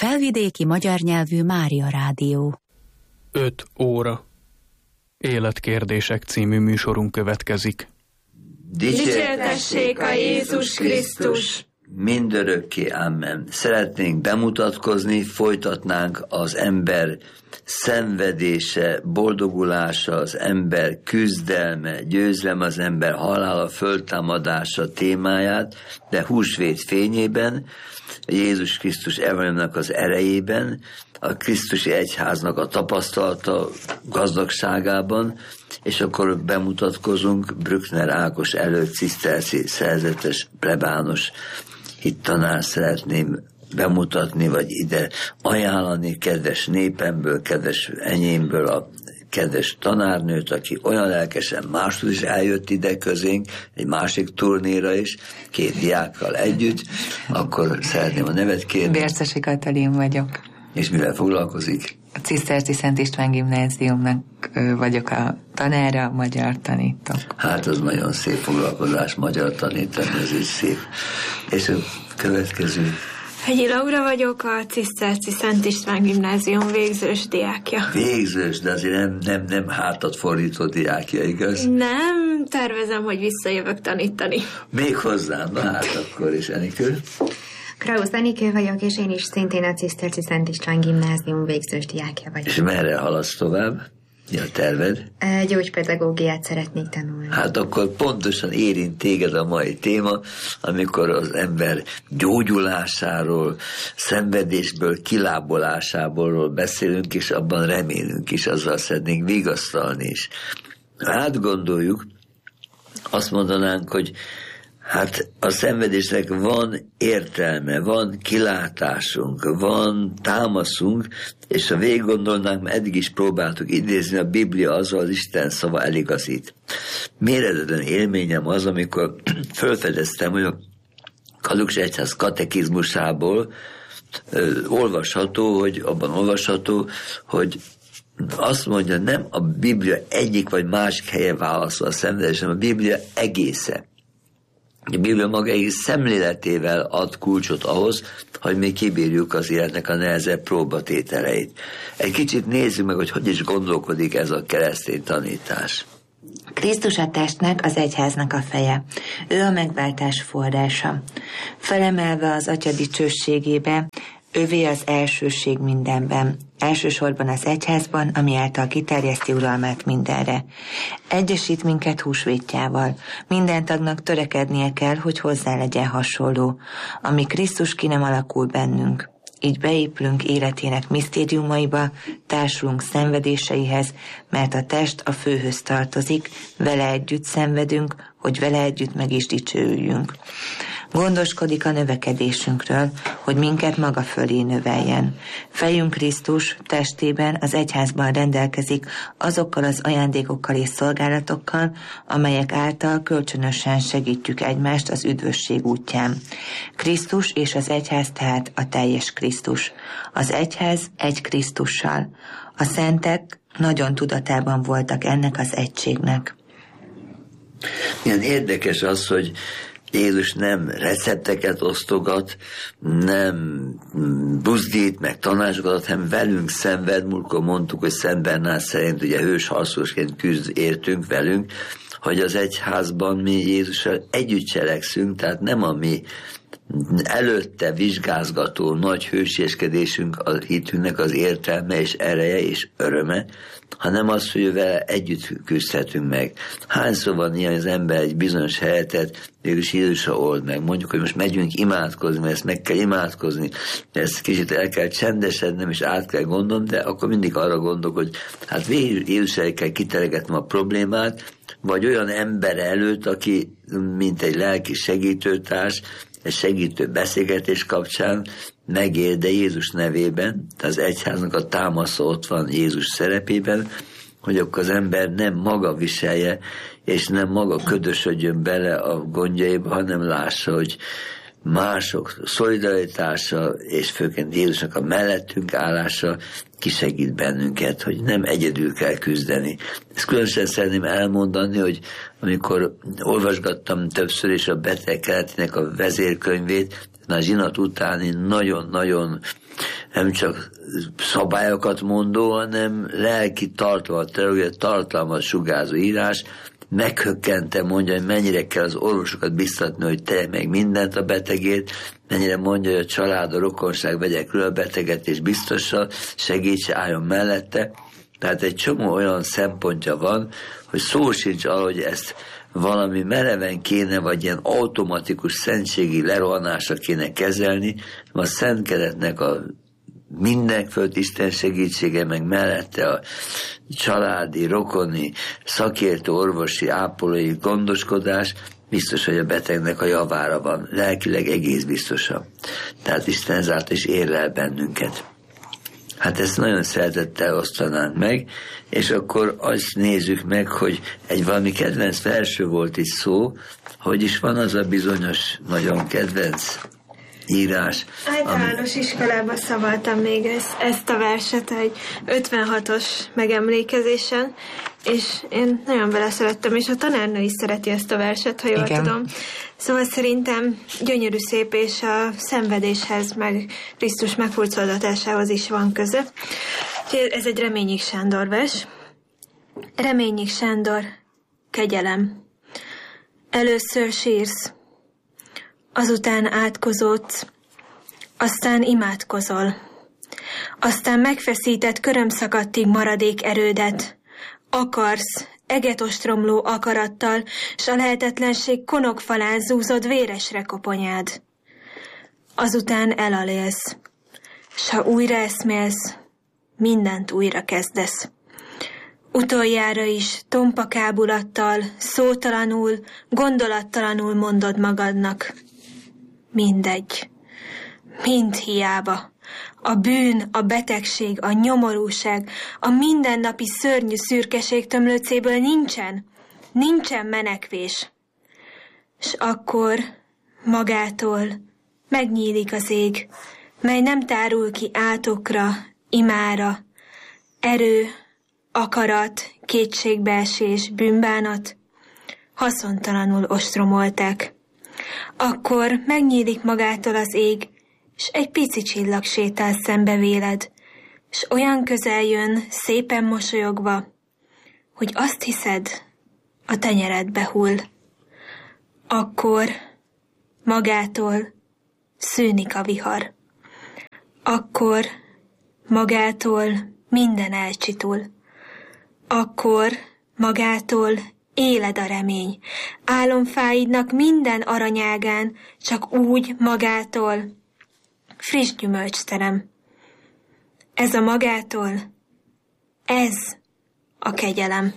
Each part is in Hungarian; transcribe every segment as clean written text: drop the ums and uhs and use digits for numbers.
Felvidéki magyar nyelvű Mária Rádió. 5 óra. Életkérdések című műsorunk következik. Dicsértessék a Jézus Krisztus! Mindörökké, amen. Szeretnénk bemutatkozni, folytatnánk az ember szenvedése, boldogulása, az ember küzdelme, győzelme, az ember halála, föltámadása témáját, de húsvét fényében, Jézus Krisztus evangéliumának az erejében, a Krisztusi Egyháznak a tapasztalata gazdagságában, és akkor bemutatkozunk Brückner Ákos előtt, ciszterci szerzetes, plebános hittanár szeretném bemutatni, vagy ide ajánlani kedves népemből, kedves enyémből a kedves tanárnőt, aki olyan lelkesen máshogy is eljött ide közénk, egy másik turnéra is, 2 diákkal együtt, akkor szeretném a nevet kérni. Bércesi Katalin vagyok. És mivel foglalkozik? A Ciszterci Szent István Gimnáziumnak vagyok a tanára, magyar tanítok. Hát az nagyon szép foglalkozás, magyar tanítani, ez is szép. És a következő... Hegyi Laura vagyok, a Ciszterci Szent István Gimnázium végzős diákja. Végzős, de azért nem hátat fordító diákja, igaz? Nem, tervezem, hogy visszajövök tanítani. Még hozzám, na hát akkor is, Enikő. Krausz Enikő vagyok, és én is szintén a Ciszterci Szent István Gimnázium végzős diákja vagyok. És merre haladsz tovább? Mi a terved? Gyógypedagógiát szeretnék tanulni. Hát akkor pontosan érint téged a mai téma, amikor az ember gyógyulásáról, szenvedésből, kilábolásából beszélünk, és abban remélünk is, azzal szeretnénk vigasztalni is. Átgondoljuk, azt mondanánk, hogy hát a szenvedésnek van értelme, van kilátásunk, van támaszunk, és ha végig gondolnánk, mert eddig is próbáltuk idézni, a Biblia azzal az Isten szava eligazít. Méretetlen élményem az, amikor felfedeztem, hogy a Kaluks Egyház katekizmusából abban olvasható, hogy azt mondja, nem a Biblia egyik vagy másik helye válaszol a szenvedés, hanem a Biblia egésze. A Biblia maga egész szemléletével ad kulcsot ahhoz, hogy mi kibírjuk az életnek a nehezebb próbatételeit. Egy kicsit nézzük meg, hogy is gondolkodik ez a keresztény tanítás. Krisztus a testnek, az egyháznak a feje. Ő a megváltás forrása. Felemelve az Atya dicsőségébe, ővé az elsőség mindenben. Elsősorban az egyházban, ami által kiterjeszti uralmát mindenre. Egyesít minket húsvétjával. Minden tagnak törekednie kell, hogy hozzá legyen hasonló, ami Krisztus ki nem alakul bennünk. Így beépülünk életének misztériumaiba, társulunk szenvedéseihez, mert a test a főhöz tartozik, vele együtt szenvedünk, hogy vele együtt meg is dicsőüljünk. Gondoskodik a növekedésünkről, hogy minket maga fölé növeljen. Fejünk Krisztus testében, az egyházban rendelkezik azokkal az ajándékokkal és szolgálatokkal, amelyek által kölcsönösen segítjük egymást az üdvösség útján. Krisztus és az egyház tehát a teljes Krisztus. Az egyház egy Krisztussal. A szentek nagyon tudatában voltak ennek az egységnek. Milyen érdekes az, hogy Jézus nem recepteket osztogat, nem buzdít, meg tanácsokat, hanem velünk szenved. Múltkor mondtuk, hogy Szent Bernát szerint ugye hős harcosként küzd értünk velünk, hogy az egyházban mi Jézussal együtt cselekszünk, tehát nem a mi előtte vizsgázgató nagy hősieskedésünk a hitünknek az értelme és ereje és öröme, hanem az, hogy vele együtt küzdhetünk meg. Hányszor van ilyen, az ember egy bizonyos helyzetet mégis Jézusra old meg. Mondjuk, hogy most megyünk imádkozni, mert ezt meg kell imádkozni, mert ezt kicsit el kell csendesednem, és át kell gondolnom, de akkor mindig arra gondolok, hogy hát végül Jézusra kell kiteregetnem a problémát, vagy olyan ember előtt, aki mint egy lelki segítőtárs, egy segítő beszélgetés kapcsán megél, de Jézus nevében, tehát az egyháznak a támasza ott van Jézus szerepében, hogy akkor az ember nem maga viselje, és nem maga ködösödjön bele a gondjaiba, hanem lássa, hogy mások szolidaritása, és főként Jézusnak a mellettünk állása kisegít bennünket, hogy nem egyedül kell küzdeni. Ezt különösen szeretném elmondani, hogy amikor olvasgattam többször is a beteg keletének a vezérkönyvét, a zsinat utáni nagyon-nagyon nem csak szabályokat mondó, hanem lelki tartalmat sugárzó írás, meghökkente mondja, hogy mennyire kell az orvosokat biztatni, hogy tegye meg mindent a betegét, mennyire mondja, hogy a család, a rokonság vegye körül a beteget, és biztosan segítse, álljon mellette. Tehát egy csomó olyan szempontja van, hogy szó sincs arra, hogy ezt valami mereven kéne, vagy ilyen automatikus szentségi lerohanásra kéne kezelni, a Szent Keretnek a mindenföld Isten segítsége, meg mellette a családi, rokoni, szakértő, orvosi, ápolói gondoskodás biztos, hogy a betegnek a javára van, lelkileg egész biztosan. Tehát Isten ezáltal is ér el bennünket. Hát ezt nagyon szeretettel osztanánk meg, és akkor azt nézzük meg, hogy egy valami kedvenc versről volt itt szó, hogy is van az a bizonyos, nagyon kedvenc írás. Általános iskolában szavaltam még ezt a verset egy 56-os megemlékezésen, és én nagyon beleszerettem, és a tanárnő is szereti ezt a verset, ha jól tudom. Szóval szerintem gyönyörű szép, és a szenvedéshez, meg Krisztus meghurcoltatásához is van köze. Ez egy Reményik Sándor vers. Reményik Sándor, kegyelem. Először sírsz, azután átkozódsz, aztán imádkozol, aztán megfeszített körömszakadtig maradék erődet, akarsz, egetostromló akarattal, s a lehetetlenség konokfalán zúzod véresre koponyád. Azután elalélsz, s ha újra eszmélsz, mindent újra kezdesz. Utoljára is tompa kábulattal, szótalanul, gondolattalanul mondod magadnak. Mindegy, mind hiába. A bűn, a betegség, a nyomorúság, a mindennapi szörnyű szürkeség tömlőcéből nincsen menekvés. S akkor magától megnyílik az ég, mely nem tárul ki átokra, imára, erő, akarat, kétségbeesés, bűnbánat, haszontalanul ostromolták. Akkor megnyílik magától az ég, s egy pici csillag sétál szembe véled, s olyan közel jön, szépen mosolyogva, hogy azt hiszed, a tenyeredbe hull. Akkor magától szűnik a vihar. Akkor magától minden elcsitul. Akkor magától éled a remény. Álomfáidnak minden aranyágán, csak úgy magától friss gyümölcsterem. Ez a magától, ez a kegyelem.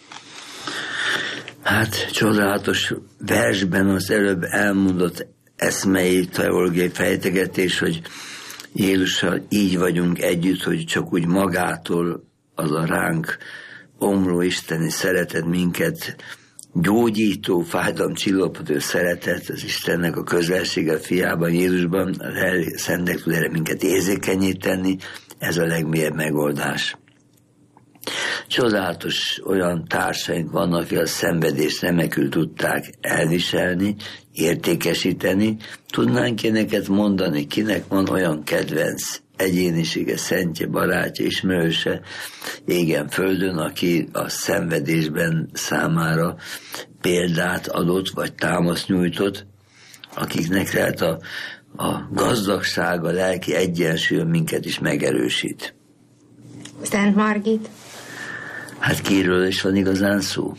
Hát csodálatos versben az előbb elmondott eszmei teológiai fejtegetés, hogy Jézussal így vagyunk együtt, hogy csak úgy magától az a ránk omló isteni szeretet, minket gyógyító, fájdalomcsillapító szeretet, az Istennek a közelsége a fiában, Jézusban, a Szentnek tud erre minket érzékenyé tenni, ez a legmélyebb megoldás. Csodálatos olyan társaink vannak, akik a szenvedést remekül tudták elviselni, értékesíteni. Tudnánk éneket mondani, kinek van olyan kedvenc egyénisége, szentje, barátja, ismerőse égen földön, aki a szenvedésben számára példát adott, vagy támaszt nyújtott, akiknek lehet a gazdagság, a lelki egyensúly minket is megerősít. Szent Margit. Hát kiről is van igazán szó?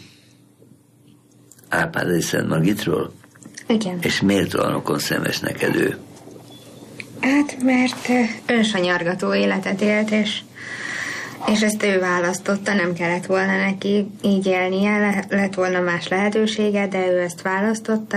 Árpád Szent Margitról? Igen. És miért olyanokon szemes neked ő? Hát, mert önsanyargató életet élt, és ezt ő választotta, nem kellett volna neki így élnie, lett volna más lehetősége, de ő ezt választotta,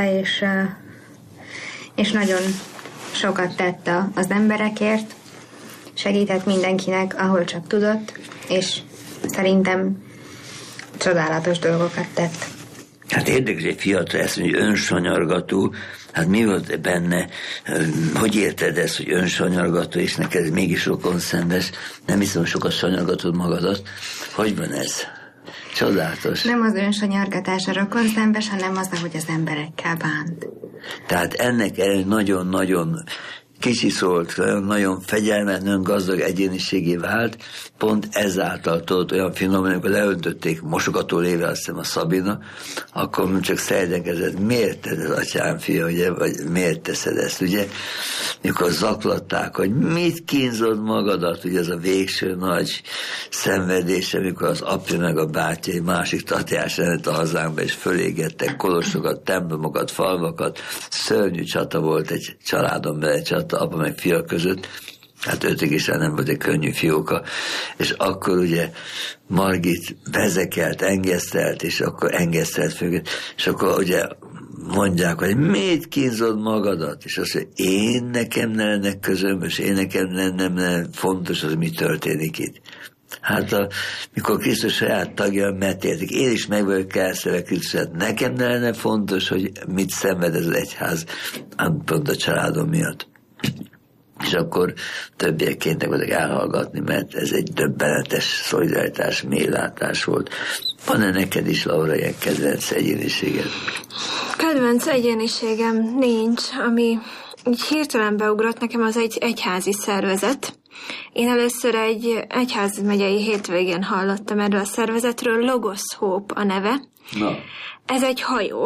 és nagyon sokat tett az emberekért, segített mindenkinek, ahol csak tudott, és szerintem csodálatos dolgokat tett. Hát érdekes, egy fiatal ezt mondja, hogy önsanyargató, hát mi volt benne, hogy érted ezt, hogy önsanyargató, és neked mégis rokonszenves, nem hiszem, sokat sanyargatod magadat. Hogy van ez? Csodálatos. Nem az önsanyargatása rokon szembes, hanem az, ahogy az emberekkel bánt. Tehát ennek nagyon-nagyon kicsiszolt, nagyon fegyelmet, nagyon gazdag egyéniségé vált, pont ezáltal tudott olyan finoman, amikor leöntötték mosogató léve, azt hiszem a Szabina, akkor csak szejdenkezett, miért teszed, atyám fia, ugye, vagy miért teszed ezt, ugye? Mikor zaklatták, hogy mit kínzod magadat, ugye ez a végső nagy szenvedése, amikor az apja meg a bátyja egy másik tatjás lett a hazánkba, és fölégettek kolosokat, templomokat, falvakat, szörnyű csata volt egy családon belül csata, apa meg fia között, hát őtök is nem volt egy könnyű fióka, és akkor ugye Margit vezekelt, engesztelt, és akkor engesztelt főket, és akkor ugye mondják, hogy miért kínzod magadat? És azt mondja, én nekem ne lenne közöm, és én nekem nem fontos az, mi történik itt. Hát mikor Krisztus saját tagja megtértik, én is meg vagyok kelszeve Krisztus, hát nekem ne lenne fontos, hogy mit szenved ez az egyház, pont a családom miatt. És akkor többiek kénytek voltak elhallgatni, mert ez egy döbbenetes szolidaritás, mélylátás volt. Van-e neked is, Laura, ilyen kedvenc egyéniséged? Kedvenc egyéniségem nincs, ami így hirtelen beugrott nekem, az egy egyházi szervezet. Én először egy egyházmegyei hétvégén hallottam erről a szervezetről, Logos Hope a neve. Na. Ez egy hajó,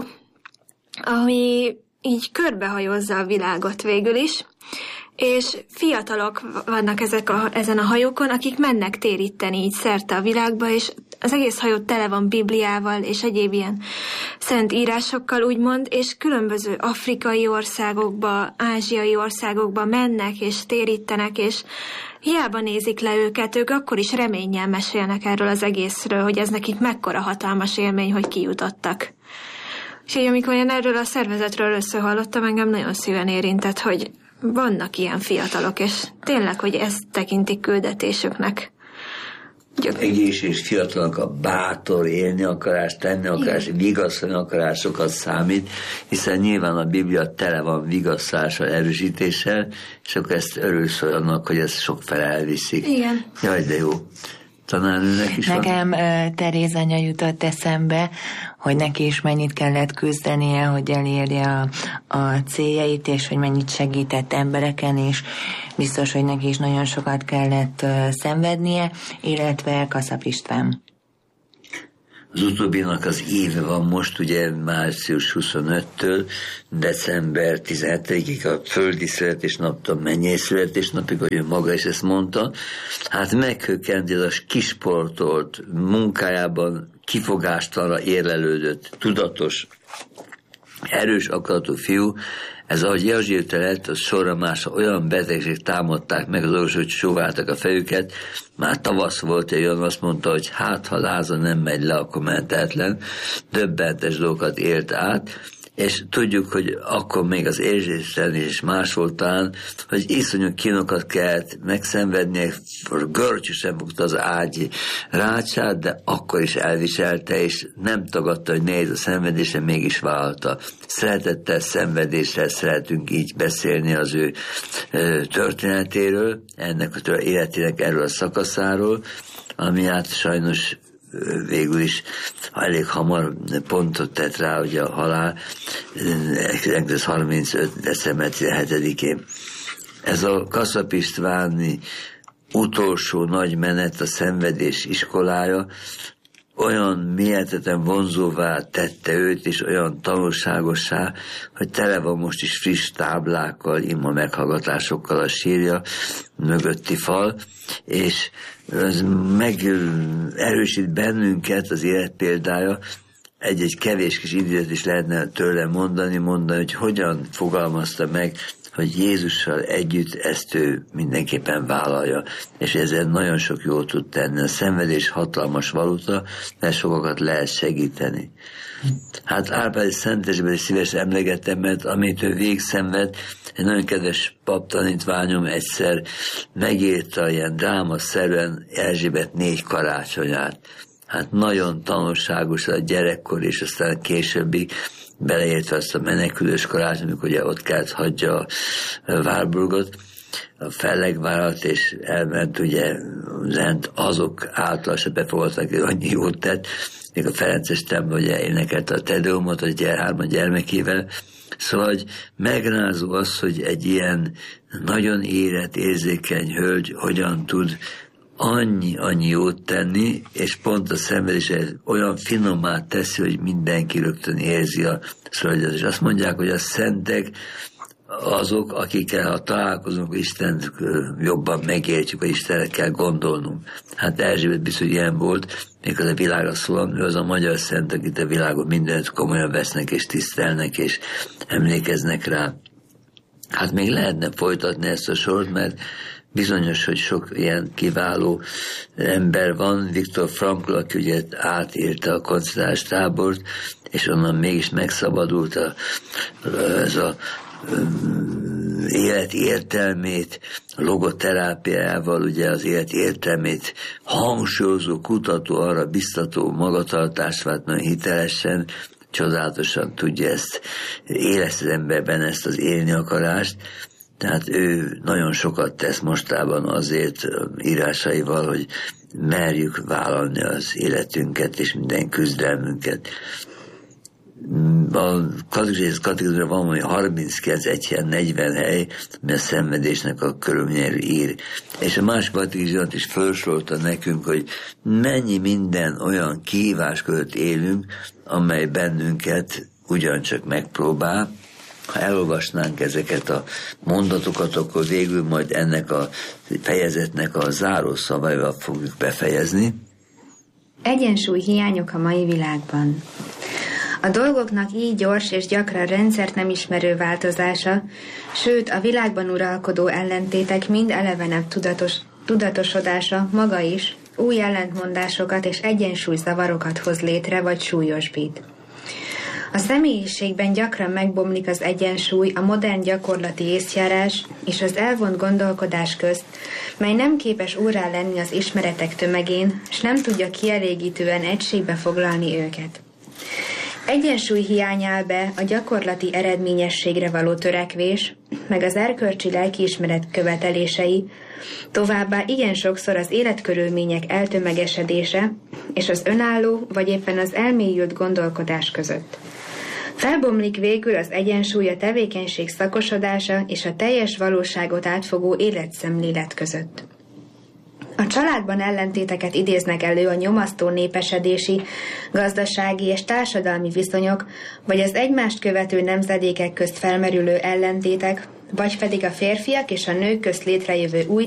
ami így körbehajózza a világot végül is, és fiatalok vannak ezen a hajókon, akik mennek téríteni így szerte a világba, és az egész hajó tele van Bibliával, és egyéb ilyen szent írásokkal, úgymond, és különböző afrikai országokba, ázsiai országokba mennek, és térítenek, és hiába nézik le őket, ők akkor is reménnyel mesélnek erről az egészről, hogy ez nekik mekkora hatalmas élmény, hogy kijutottak. És így amikor én erről a szervezetről először hallottam, engem nagyon szíven érintett, hogy vannak ilyen fiatalok, és tényleg, hogy ezt tekintik küldetésüknek. Egész és fiatalok a bátor, élni akarás, tenni akarás, vigasztalni akarás sokat számít, hiszen nyilván a Biblia tele van vigasztalással, erősítéssel, és akkor ezt örülsz annak, hogy ezt sokfele elviszik. Igen. Jaj, de jó. Tanárnőnek is nekem van? Teréz anya jutott eszembe, hogy neki is mennyit kellett küzdenie, hogy elérje a céljait, és hogy mennyit segített embereken, és biztos, hogy neki is nagyon sokat kellett szenvednie, illetve Kaszap István. Az utóbbinak az éve van most, ugye március 25-től december 17-ig a földi születésnaptól mennyei születésnapig, hogy ő maga is ezt mondta. Hát meghökkent ez a kisportolt, munkájában kifogástalanra érlelődött, tudatos, erős akaratú fiú. Ez ahogy Jazsírte lett, az sorra másra olyan betegség támadták meg az orvosok, hogy csóváltak a fejüket. Már tavasz volt, egy olyan azt mondta, hogy hát ha láza nem megy le, akkor mentetlen. Döbbentes dolgokat élt át, és tudjuk, hogy akkor még az érzésen is más volt talán, hogy iszonyú kínokat kellett megszenvednie, görcsösen fogta az ágy rácsát, de akkor is elviselte, és nem tagadta, hogy nehéz a szenvedése, mégis vállalta. Szeretettel, szenvedéssel szeretünk így beszélni az ő történetéről, ennek a életének erről a szakaszáról, ami hát sajnos végül is elég hamar pontot tett rá, hogy a halál 1935. december 17-én. Ez a Kaszap Istváni utolsó nagy menet, a szenvedés iskolája olyan mélyetetlen vonzóvá tette őt, és olyan tanulságossá, hogy tele van most is friss táblákkal, ima meghallgatásokkal a sírja mögötti fal, és ez megerősít bennünket az élet példája. Egy kevés kis időt is lehetne tőle mondani, hogy hogyan fogalmazta meg, hogy Jézussal együtt ezt ő mindenképpen vállalja, és ezzel nagyon sok jót tud tenni. A szenvedés hatalmas valuta, de sokakat lehet segíteni. Hát Árpád Szentesben is szívesen emlegettem, mert amit ő végigszenved, egy nagyon kedves paptanítványom egyszer megírta ilyen drámaszerűen Erzsébet 4 karácsonyát. Hát nagyon tanulságos a gyerekkor, és aztán későbbig beleértve azt a menekülős karácsony, amikor ugye ott kellett hagyja a Warburgot, a fellegvárat, és elment ugye lent azok által se befogadtak, aki annyi jót tett, még a Ferences templom ugye énekelt a Tedeumot a 3 gyermekével. Szóval hogy megrázó az, hogy egy ilyen nagyon érett, érzékeny hölgy hogyan tud annyi jót tenni, és pont a szenvedés olyan finomá teszi, hogy mindenki rögtön érzi a szolgálatot. És azt mondják, hogy a szentek azok, akikkel ha találkozunk, Istent jobban megértjük, vagy Istenre kell gondolnunk. Hát Erzsébet biztos, hogy ilyen volt, még az a világra szól, ő az a magyar szent, akit a világon mindent komolyan vesznek, és tisztelnek, és emlékeznek rá. Hát még lehetne folytatni ezt a sort, mert bizonyos, hogy sok ilyen kiváló ember van. Viktor Frankl, aki ugye átélte a koncentrációs tábort, és onnan mégis megszabadult ez a élet értelmét, a logoterápiával, ugye az élet értelmét hangsúlyozó, kutató, arra biztató magatartást vált nagyon hitelesen, csodálatosan tudja ezt, éleszt az emberben ezt az élni akarást. Tehát ő nagyon sokat tesz mostában azért írásaival, hogy merjük vállalni az életünket és minden küzdelmünket. A kategóriában van valami 39 egyhelyen 40 hely, ami a szenvedésnek a körülményéről ír. És a másik kategóriát is felsorolta nekünk, hogy mennyi minden olyan kihívás között élünk, amely bennünket ugyancsak megpróbál. Ha elolvasnánk ezeket a mondatokat, akkor végül majd ennek a fejezetnek a záró szavaival fogjuk befejezni. Egyensúly hiányok a mai világban. A dolgoknak így gyors és gyakran rendszert nem ismerő változása, sőt a világban uralkodó ellentétek mind elevenebb tudatosodása maga is új ellentmondásokat és egyensúlyzavarokat hoz létre vagy súlyosbít. A személyiségben gyakran megbomlik az egyensúly a modern gyakorlati észjárás és az elvont gondolkodás közt, mely nem képes úrrá lenni az ismeretek tömegén, s nem tudja kielégítően egységbe foglalni őket. Egyensúly hiány áll be a gyakorlati eredményességre való törekvés, meg az erkölcsi lelkiismeret követelései, továbbá igen sokszor az életkörülmények eltömegesedése és az önálló vagy éppen az elmélyült gondolkodás között. Felbomlik végül az egyensúly a tevékenység szakosodása és a teljes valóságot átfogó életszemlélet között. A családban ellentéteket idéznek elő a nyomasztó népesedési, gazdasági és társadalmi viszonyok, vagy az egymást követő nemzedékek közt felmerülő ellentétek, vagy pedig a férfiak és a nők közt létrejövő új